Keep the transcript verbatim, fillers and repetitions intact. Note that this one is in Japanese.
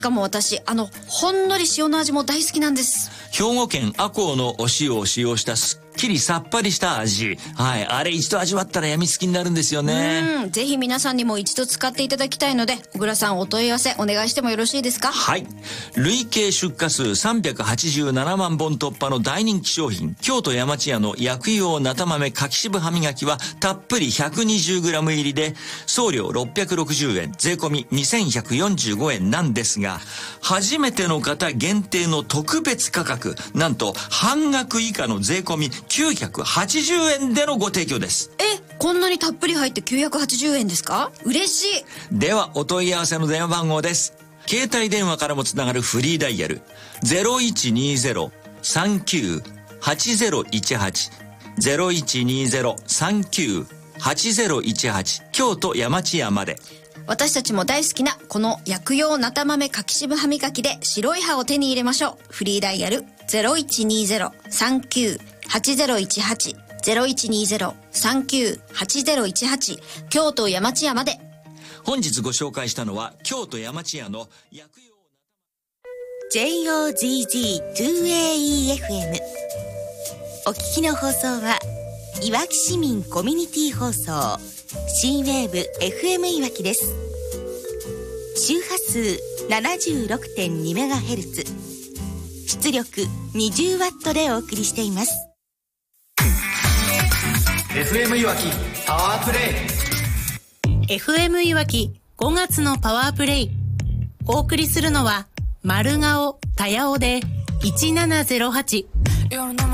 かも私あのほんのり塩の味も大好きなんです。 兵庫県赤穂のお塩を使用したすっきりさっぱりした味。はい、あれ一度味わったら病みつきになるんですよね。 うん、ぜひ皆さんにも一度使っていただきたいので、小倉さんお問い合わせお願いしてもよろしいですか？ はい。累計出荷数さんびゃくはちじゅうななまんぼん突破の大人気商品、京都山千屋の薬用なた豆柿渋歯磨きはたっぷり ひゃくにじゅうグラム 入りで送料ろっぴゃくろくじゅうえん、税込みにせんひゃくよんじゅうごえんなんですが、初めての方限定の特別価格、なんと半額以下の税込みきゅうひゃくはちじゅうえんでのご提供です。 え、こんなにたっぷり入ってきゅうひゃくはちじゅうえんですか？嬉しい。 ではお問い合わせの電話番号です。携帯電話からもつながるフリーダイヤル ゼロいちにゼロ さんきゅう はちゼロいちはち ゼロいちにゼロ さんきゅう はちゼロいちはち 京都山千屋まで。 私たちも大好きなこの薬用なた豆柿渋歯磨きで白い歯を手に入れましょう。フリーダイヤル ゼロいちにゼロ さんきゅう はちゼロいちはち ゼロいちにゼロ さんきゅう はちゼロいちはち 京都山千屋まで。 本日ご紹介したのは京都山千屋の薬用ジェイオージージーツーエーイーエフエム お聞きの放送はいわき市民コミュニティ放送 C ウェーブ エフエム いわきです。周波数 ななじゅうろくてんにメガヘルツ、 出力 にじゅうワット でお送りしています。 エフエム いわきパワープレイ。 エフエム いわきごがつのパワープレイ。お送りするのは丸顔たやおでいちななゼロはち。